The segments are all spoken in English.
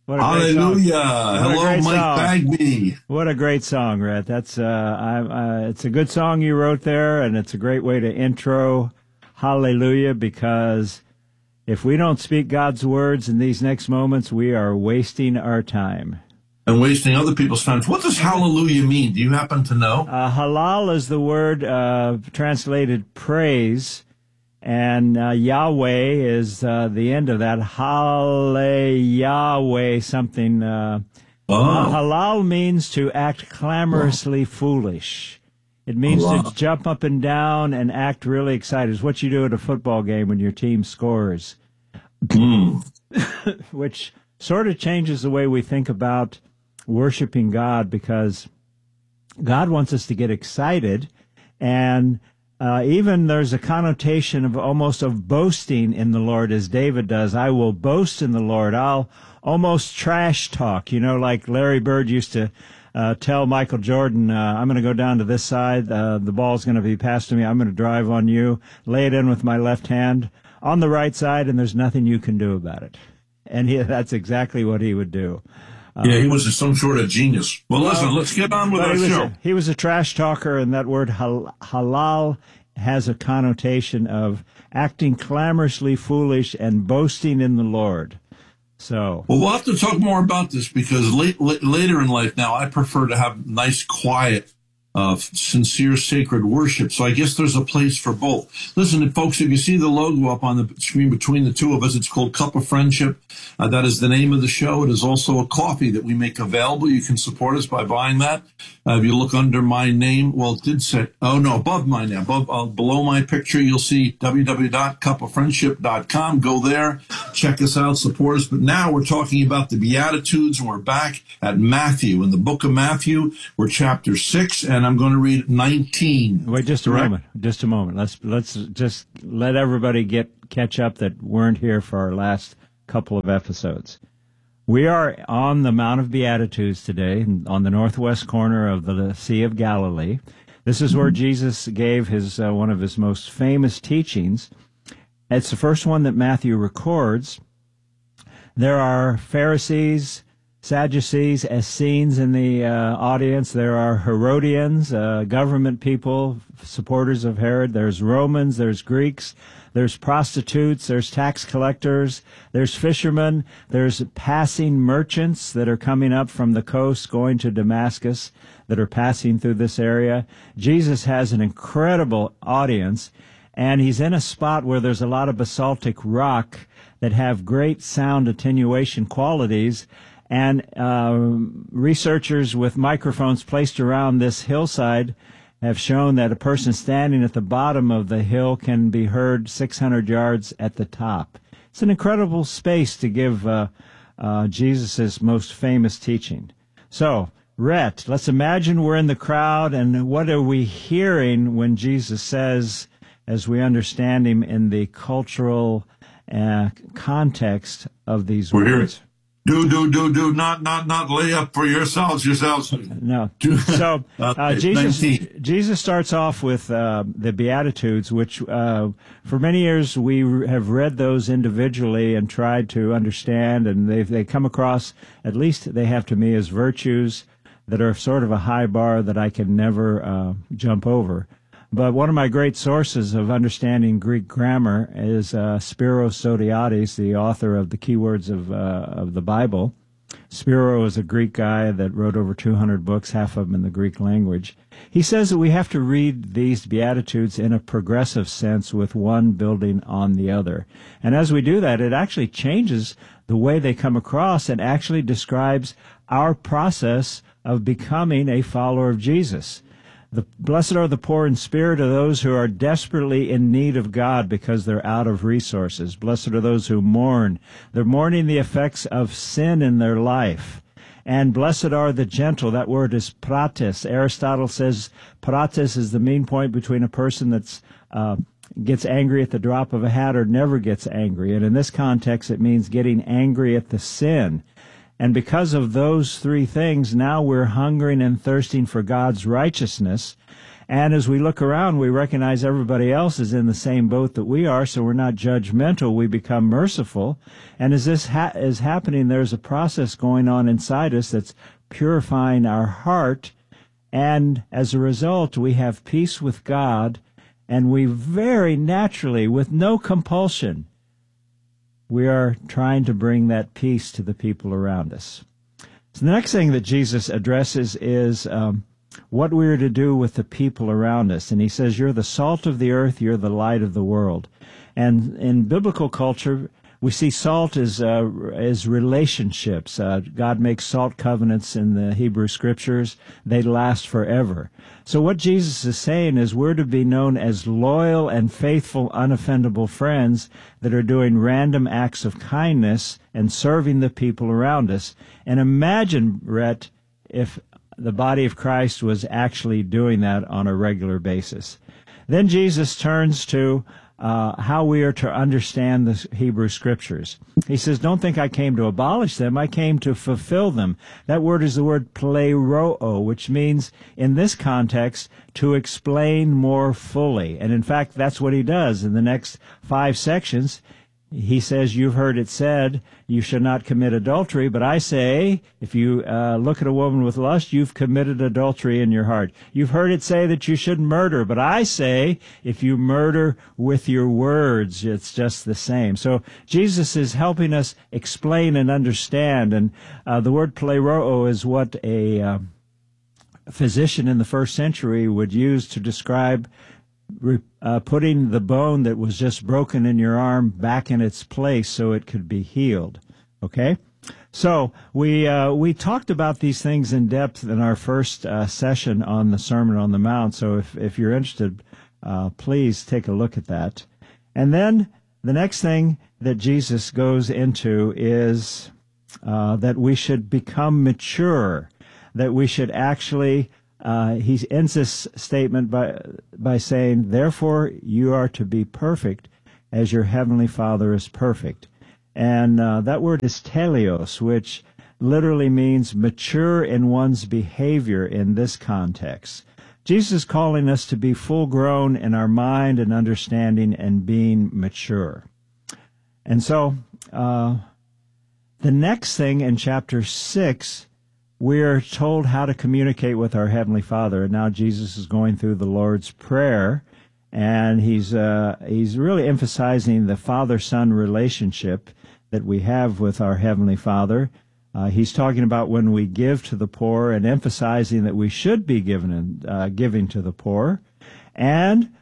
What a great song. Hallelujah. What a Hello, great Mike song. Bagby. What a great song, Rhett. It's a good song you wrote there, and it's a great way to intro Hallelujah, because if we don't speak God's words in these next moments, we are wasting our time. And wasting other people's time. What does hallelujah mean? Do you happen to know? Halal is the word translated praise, and Yahweh is the end of that. Yahweh something. Halal means to act clamorously foolish. It means to jump up and down and act really excited. It's what you do at a football game when your team scores, which sort of changes the way we think about worshiping God, because God wants us to get excited, and even there's a connotation of almost of boasting in the Lord, as David does. I will boast in the Lord. I'll almost trash talk, like Larry Bird used to tell Michael Jordan, I'm going to go down to this side. The ball's going to be passed to me. I'm going to drive on you, lay it in with my left hand on the right side, and there's nothing you can do about it. And that's exactly what he would do. He was some sort of genius. Well, listen, let's get on with our show. He was a trash talker, and that word halal has a connotation of acting clamorously foolish and boasting in the Lord. So, well, we'll have to talk more about this, because later in life now, I prefer to have nice, quiet, sincere, sacred worship. So I guess there's a place for both. Listen, folks, if you see the logo up on the screen between the two of us, it's called Cup of Friendship. That is the name of the show. It is also a coffee that we make available. You can support us by buying that. If you look under my name, well, it did say, above my name, below my picture, you'll see www.cupoffriendship.com. Go there, check us out, support us. But now we're talking about the Beatitudes, and we're back at Matthew. In the book of Matthew, we're chapter 6, and I'm going to read 19. Wait, just a moment. Let's just let everybody catch up that weren't here for our last couple of episodes. We are on the Mount of Beatitudes today, on the northwest corner of the Sea of Galilee. This is where Jesus gave his one of his most famous teachings. It's the first one that Matthew records. There are Pharisees, Sadducees, Essenes in the audience. There are Herodians, government people, supporters of Herod. There's Romans, there's Greeks, there's prostitutes, there's tax collectors, there's fishermen, there's passing merchants that are coming up from the coast going to Damascus that are passing through this area. Jesus has an incredible audience, and he's in a spot where there's a lot of basaltic rock that have great sound attenuation qualities. And researchers with microphones placed around this hillside have shown that a person standing at the bottom of the hill can be heard 600 yards at the top. It's an incredible space to give Jesus' most famous teaching. So, Rhett, let's imagine we're in the crowd, and what are we hearing when Jesus says, as we understand him in the cultural context of these words? Do not lay up for yourselves. No. So Jesus starts off with the Beatitudes, which for many years we have read those individually and tried to understand, and they come across, at least they have to me, as virtues that are sort of a high bar that I can never jump over. But one of my great sources of understanding Greek grammar is Spiros Zodhiates, the author of the Keywords of the Bible. Spiro is a Greek guy that wrote over 200 books, half of them in the Greek language. He says that we have to read these Beatitudes in a progressive sense, with one building on the other. And as we do that, it actually changes the way they come across and actually describes our process of becoming a follower of Jesus. Blessed are the poor in spirit, are those who are desperately in need of God because they're out of resources. Blessed are those who mourn. They're mourning the effects of sin in their life. And blessed are the gentle. That word is pratis. Aristotle says pratis is the mean point between a person that's gets angry at the drop of a hat or never gets angry. And in this context, it means getting angry at the sin. And because of those three things, now we're hungering and thirsting for God's righteousness. And as we look around, we recognize everybody else is in the same boat that we are, so we're not judgmental. We become merciful. And as this is happening, there's a process going on inside us that's purifying our heart. And as a result, we have peace with God, and we very naturally, with no compulsion, we are trying to bring that peace to the people around us. So the next thing that Jesus addresses is what we are to do with the people around us. And he says, you're the salt of the earth, you're the light of the world. And in biblical culture, we see salt as relationships. God makes salt covenants in the Hebrew Scriptures. They last forever. So what Jesus is saying is we're to be known as loyal and faithful, unoffendable friends that are doing random acts of kindness and serving the people around us. And imagine, Rhett, if the body of Christ was actually doing that on a regular basis. Then Jesus turns to how we are to understand the Hebrew Scriptures. He says, don't think I came to abolish them. I came to fulfill them. That word is the word pleroo, which means, in this context, to explain more fully. And in fact, that's what he does. In the next 5 sections, he says, you've heard it said, you should not commit adultery, but I say, if you look at a woman with lust, you've committed adultery in your heart. You've heard it say that you shouldn't murder, but I say, if you murder with your words, it's just the same. So Jesus is helping us explain and understand, and the word pleroo is what a physician in the first century would use to describe putting the bone that was just broken in your arm back in its place so it could be healed. Okay? So we talked about these things in depth in our first session on the Sermon on the Mount. So if you're interested, please take a look at that. And then the next thing that Jesus goes into is that we should become mature, that we should actually he ends this statement by saying, therefore you are to be perfect as your heavenly Father is perfect. And that word is teleos, which literally means mature in one's behavior in this context. Jesus is calling us to be full grown in our mind and understanding and being mature. And so the next thing in chapter 6, we're told how to communicate with our Heavenly Father. And now Jesus is going through the Lord's Prayer, and he's really emphasizing the Father-Son relationship that we have with our Heavenly Father. He's talking about when we give to the poor and emphasizing that we should be giving to the poor. And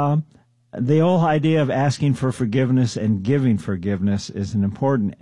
the whole idea of asking for forgiveness and giving forgiveness is an important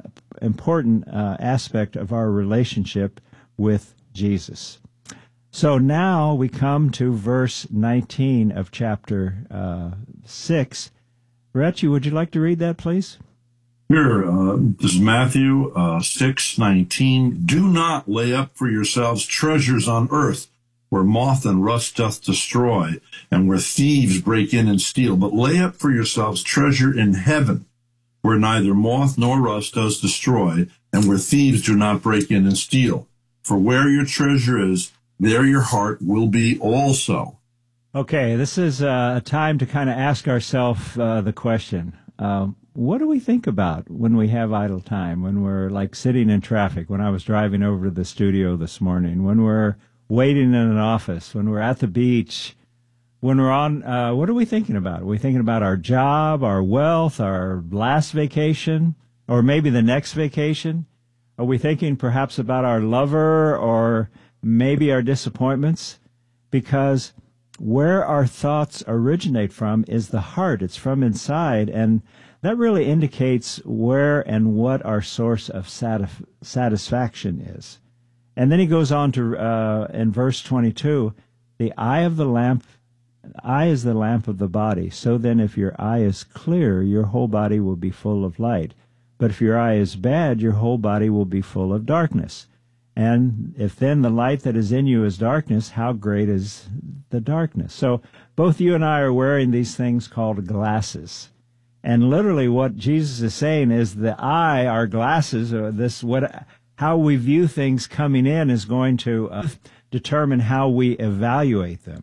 aspect of our relationship with Jesus. So now we come to verse 19 of chapter 6. Rhett, would you like to read that, please? Sure. This is Matthew 6:19. Do not lay up for yourselves treasures on earth, where moth and rust doth destroy, and where thieves break in and steal. But lay up for yourselves treasure in heaven, where neither moth nor rust does destroy, and where thieves do not break in and steal. For where your treasure is, there your heart will be also. Okay, this is a time to kind of ask ourselves the question, what do we think about when we have idle time, when we're like sitting in traffic, when I was driving over to the studio this morning, when we're waiting in an office, when we're at the beach, when we're on, what are we thinking about? Are we thinking about our job, our wealth, our last vacation, or maybe the next vacation? Are we thinking perhaps about our lover or maybe our disappointments? Because where our thoughts originate from is the heart. It's from inside, and that really indicates where and what our source of satisfaction is. And then he goes on to, in verse 22, the eye is the lamp of the body. So then if your eye is clear, your whole body will be full of light. But if your eye is bad, your whole body will be full of darkness. And if then the light that is in you is darkness, how great is the darkness? So both you and I are wearing these things called glasses. And literally what Jesus is saying is the eye, our glasses, or how we view things coming in is going to determine how we evaluate them.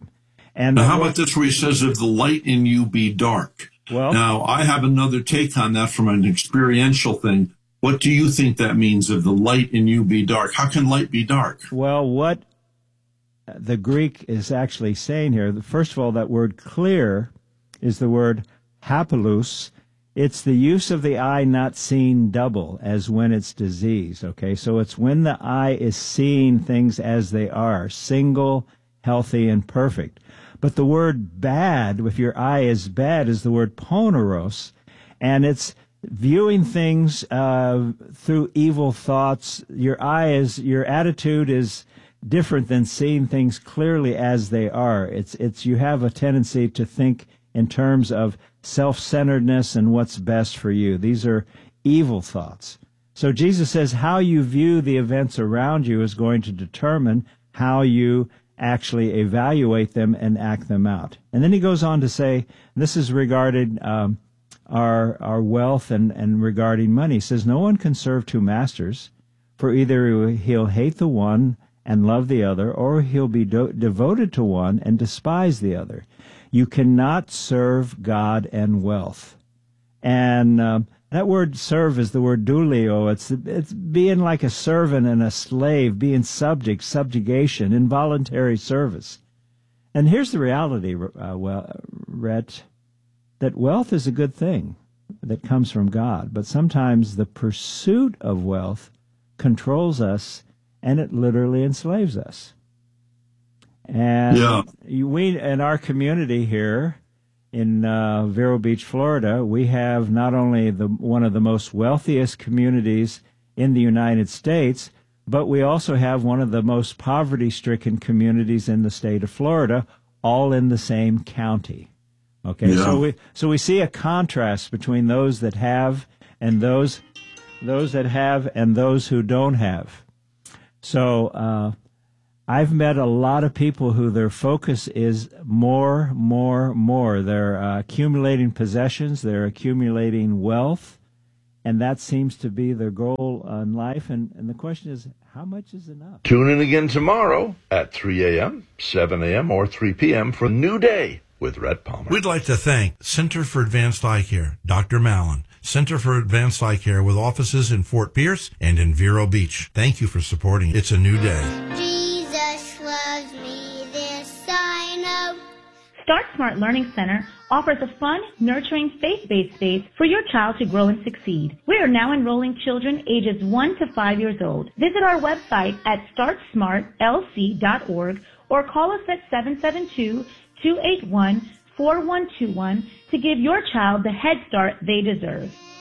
And now, how about this where he says, if the light in you be dark? Well, now, I have another take on that from an experiential thing. What do you think that means, if the light in you be dark? How can light be dark? Well, what the Greek is actually saying here, first of all, that word clear is the word hapalus. It's the use of the eye not seeing double, as when it's diseased, okay? So it's when the eye is seeing things as they are, single, healthy, and perfect. But the word bad, if your eye is bad, is the word poneros, and it's viewing things through evil thoughts. Your attitude is different than seeing things clearly as they are. It's you have a tendency to think in terms of self-centeredness and what's best for you. These are evil thoughts. So Jesus says how you view the events around you is going to determine how you actually evaluate them and act them out. And then he goes on to say, this is regarding our wealth and regarding money. He says, no one can serve two masters, for either he'll hate the one and love the other, or he'll be devoted to one and despise the other. You cannot serve God and wealth. And that word serve is the word douleo. It's being like a servant and a slave, being subjugation, involuntary service. And here's the reality, Rhett, that wealth is a good thing that comes from God, but sometimes the pursuit of wealth controls us, and it literally enslaves us. And we, in our community here in Vero Beach, Florida, we have not only one of the most wealthiest communities in the United States, but we also have one of the most poverty-stricken communities in the state of Florida, all in the same county. Okay, so we see a contrast between those that have and those that have and those who don't have. So I've met a lot of people who their focus is more. They're accumulating possessions, they're accumulating wealth, and that seems to be their goal in life. And the question is, how much is enough? Tune in again tomorrow at 3 a.m., 7 a.m., or 3 p.m. for New Day with Rhett Palmer. We'd like to thank Center for Advanced Eye Care, Dr. Mallon, Center for Advanced Eye Care with offices in Fort Pierce and in Vero Beach. Thank you for supporting It's a New Day. Jesus loves me, this I know. Start Smart Learning Center offers a fun, nurturing, faith-based space for your child to grow and succeed. We are now enrolling children ages 1 to 5 years old. Visit our website at startsmartlc.org or call us at 772-281-4121 to give your child the head start they deserve.